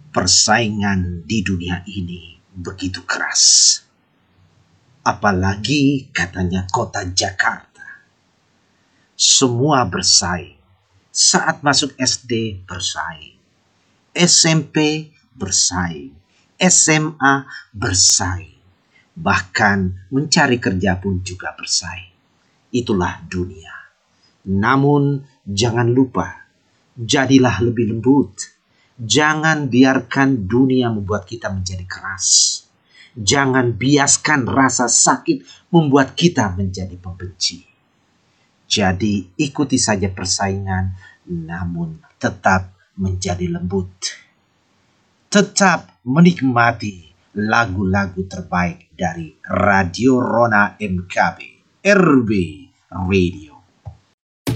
Persaingan di dunia ini begitu keras. Apalagi katanya kota Jakarta. Semua bersaing. Saat masuk SD bersaing. SMP bersaing. SMA bersaing. Bahkan mencari kerja pun juga bersaing. Itulah dunia. Namun jangan lupa, jadilah lebih lembut. Jangan biarkan dunia membuat kita menjadi keras. Jangan biaskan rasa sakit membuat kita menjadi pembenci. Jadi ikuti saja persaingan, namun tetap menjadi lembut. Tetap menikmati lagu-lagu terbaik dari Radio Rona MKB RB Radio.